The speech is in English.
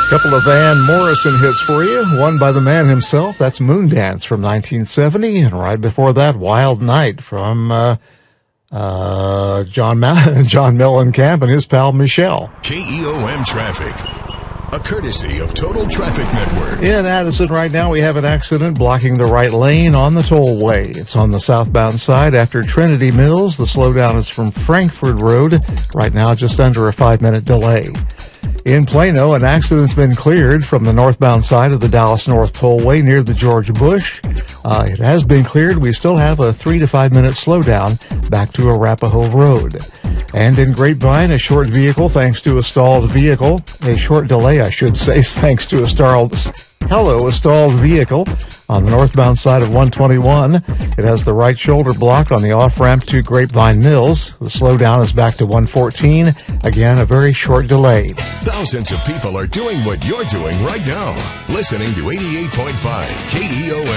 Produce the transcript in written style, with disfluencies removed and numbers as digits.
Couple of Van Morrison hits for you. One by the man himself. That's Moondance from 1970. And right before that, Wild Night from John Mellencamp and his pal Michelle. KEOM Traffic, a courtesy of Total Traffic Network. In Addison right now, we have an accident blocking the right lane on the tollway. It's on the southbound side after Trinity Mills. The slowdown is from Frankford Road. Right now, just under a 5-minute delay. In Plano, an accident's been cleared from the northbound side of the Dallas North Tollway near the George Bush. It has been cleared. We still have a 3 to 5 minute slowdown back to Arapahoe Road. And in Grapevine, a short delay, thanks to a stalled vehicle, on the northbound side of 121. It has the right shoulder blocked on the off-ramp to Grapevine Mills. The slowdown is back to 114. Again, a very short delay. Thousands of people are doing what you're doing right now. Listening to 88.5 KEOM.